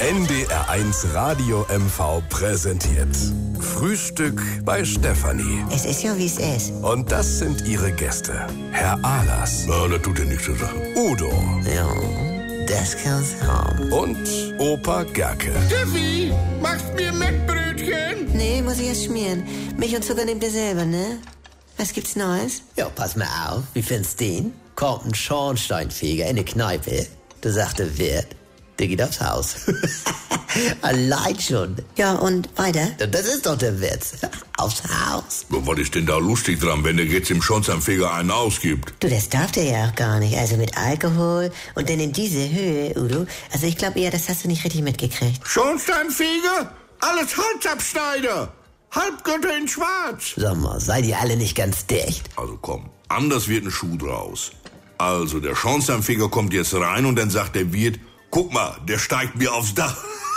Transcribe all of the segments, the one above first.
NDR1 Radio MV präsentiert Frühstück bei Stefanie. Es ist ja, wie es ist. Und das sind ihre Gäste. Herr Ahlers. Ja, das tut ja nichts zur Sache. Udo. Ja, das kann's haben. Und Opa Gerke. Steffi, machst mir Mettbrötchen? Nee, muss ich erst schmieren. Milch und Zucker nehmt ihr selber, ne? Was gibt's Neues? Ja, pass mal auf. Wie findest du den? Kommt ein Schornsteinfeger in eine Kneipe. Da sagt der Wirt, der geht aufs Haus. Allein schon. Ja, und weiter? Das ist doch der Witz. Aufs Haus. Was ist denn da lustig dran, wenn der jetzt im Schornsteinfeger einen ausgibt? Du, das darf der ja auch gar nicht. Also mit Alkohol und dann in diese Höhe, Udo. Also ich glaube eher, das hast du nicht richtig mitgekriegt. Schornsteinfeger? Alles Holzabschneider. Halbgötter in Schwarz. Sag mal, seid ihr alle nicht ganz dicht? Also komm, anders wird ein Schuh draus. Also, der Schornsteinfeger kommt jetzt rein und dann sagt der Wirt, guck mal, der steigt mir aufs Dach.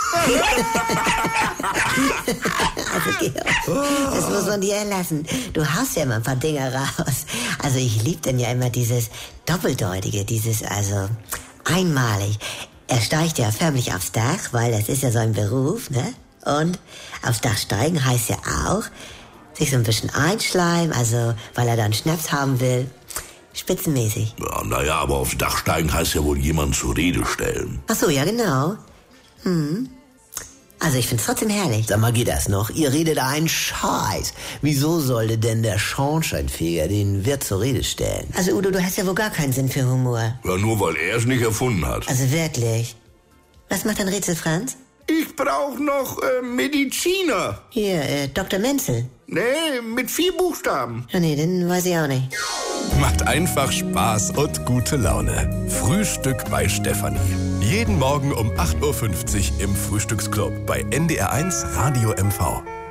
Also Georg, das muss man dir erlassen. Du haust ja immer ein paar Dinger raus. Also ich lieb denn ja immer dieses Doppeldeutige, dieses also einmalig. Er steigt ja förmlich aufs Dach, weil das ist ja sein Beruf, ne? Und aufs Dach steigen heißt ja auch, sich so ein bisschen einschleimen, also weil er dann Schnaps haben will. Spitzenmäßig. Ja, naja, aber aufs Dach steigen heißt ja wohl jemanden zur Rede stellen. Ach so, ja genau. Also ich find's trotzdem herrlich. Sag mal, geht das noch? Ihr redet einen Scheiß. Wieso sollte denn der Schornsteinfeger den Wirt zur Rede stellen? Also Udo, du hast ja wohl gar keinen Sinn für Humor. Ja, nur weil er es nicht erfunden hat. Also wirklich. Was macht dein Rätsel, Franz? Ich brauch noch Mediziner. Hier, Dr. Menzel. Nee, mit 4 Buchstaben. Ja, nee, den weiß ich auch nicht. Macht einfach Spaß und gute Laune. Frühstück bei Stefanie. Jeden Morgen um 8.50 Uhr im Frühstücksclub bei NDR1 Radio MV.